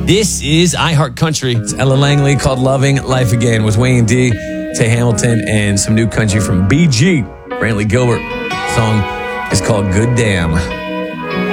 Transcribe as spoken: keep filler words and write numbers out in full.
This is iHeart Country. It's Ella Langley called Loving Life Again with Wayne D, Tay Hamilton, and some new country from B G. Brantley Gilbert. The song is called Good Damn.